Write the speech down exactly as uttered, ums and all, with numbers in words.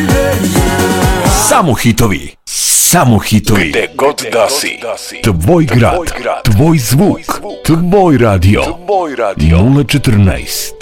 Samo hitovi, samo hitovi. Gde god da si. Tvoj grad, tvoj zvuk, tvoj radio. nula četrnaest